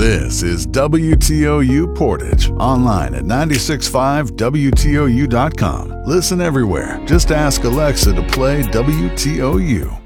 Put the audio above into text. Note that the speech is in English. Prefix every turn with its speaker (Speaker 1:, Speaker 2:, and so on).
Speaker 1: This is WTOU Portage, online at 965WTOU.com. Listen everywhere. Just ask Alexa to play WTOU.